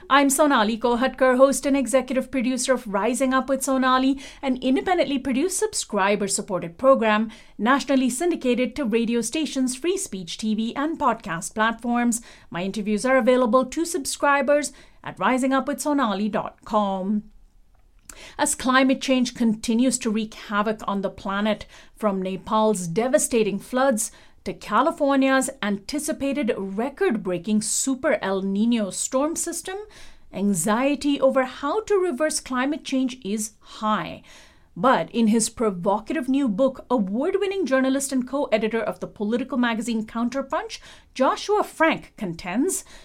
I'm Sonali Kohatkar, host and executive producer of Rising Up with Sonali, an independently produced subscriber-supported program, nationally syndicated to radio stations, free speech TV, and podcast platforms. My interviews are available to subscribers at risingupwithsonali.com. As climate change continues to wreak havoc on the planet, from Nepal's devastating floods to California's anticipated record-breaking Super El Nino storm system, anxiety over how to reverse climate change is high. But in his provocative new book, award-winning journalist and co-editor of the political magazine Counterpunch, Joshua Frank contends